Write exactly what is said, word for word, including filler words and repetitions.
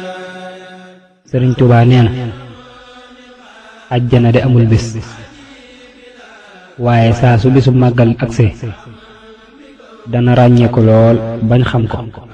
Sëriñ Tuubaa nee na àjjana de amul bis waaye saa su bisu màggal agsee dana ràññeeku lool bañ xam ko